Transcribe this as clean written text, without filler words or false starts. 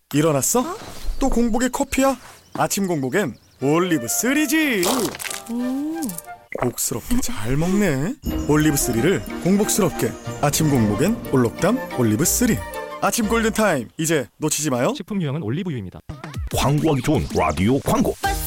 일어났어? 또 공복에 커피야? 아침 공복엔 올리브3지. 복스럽게 잘 먹네. 올리브3를 공복스럽게. 아침 공복엔 올록담 올리브3. 아침 골든타임, 이제 놓치지 마요. 식품 유형은 올리브유입니다. 광고하기 좋은 라디오 광고.